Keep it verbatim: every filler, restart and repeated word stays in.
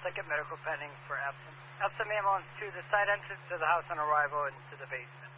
Second medical pending for absence. Absent ambulance to the side entrance to the house on arrival and to the basement.